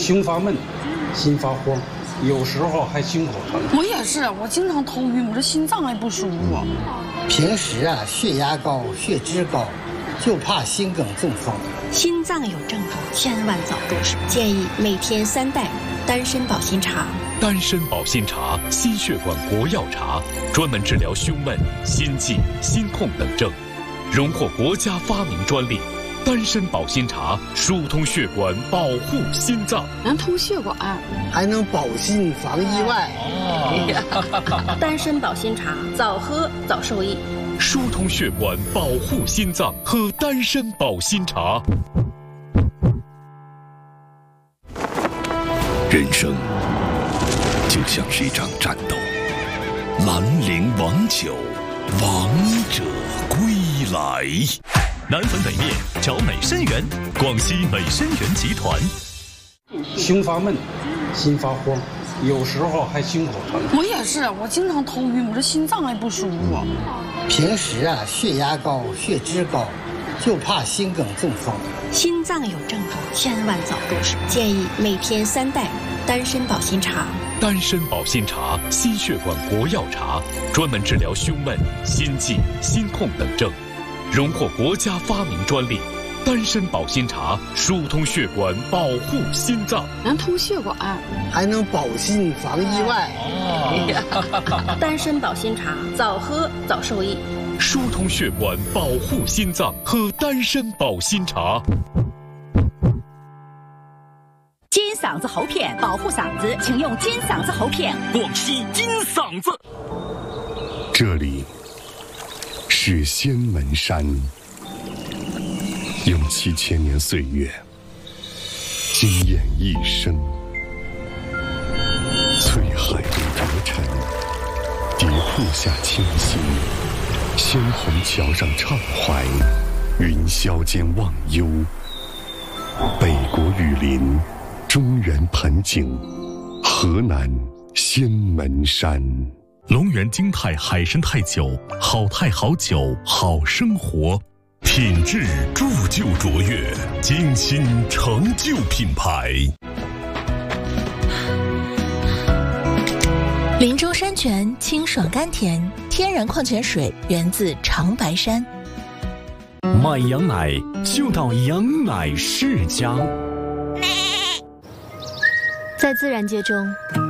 胸发闷，心发慌，有时候还心口疼。 我也是，我经常头晕，我这心脏还不舒服。 平时血压高、血脂高，就怕心梗中风。 心脏有症状，千万早重视。建议每天3袋丹参保心茶。 丹参保心茶，心血管国药茶，专门治疗胸闷、心悸、心痛等症，荣获国家发明专利。丹参保心茶疏通血管，保护心脏， 能通血管， 还能保心防意外。 丹参保心茶，早喝早受益。 疏通血管，保护心脏，喝丹参保心茶。 人生就像是一场战斗，兰陵王酒，王者归来。 南汾北面找美参园，广西美参园集团。 胸发闷，心发慌，有时候还心口疼。 我也是，我经常头晕，我这心脏还不舒服。 平时血压高、血脂高，就怕心梗中风。 心脏有症状，千万早重视。建议每天3袋丹参保心茶。 丹参保心茶，心血管国药茶，专门治疗胸闷、心悸、心痛等症，荣获国家发明专利。丹参保心茶疏通血管，保护心脏， 能通血管， 还能保心防意外。 丹参保心茶，早喝早受益。 疏通血管，保护心脏，喝丹参保心茶。 金嗓子喉片保护嗓子，请用金嗓子喉片。 广西金嗓子。 这里是仙门山，用7000年岁月惊艳一生。翠海里折尘，蝶瀑下清新，鲜红桥上畅怀，云霄间忘忧。北国雨林，中原盆景，河南仙门山。 龙源京泰海参泰酒，好泰好酒好生活，品质铸就卓越，精心成就品牌。 林州山泉清爽甘甜，天然矿泉水源自长白山。 买羊奶就到羊奶世家。 在自然界中，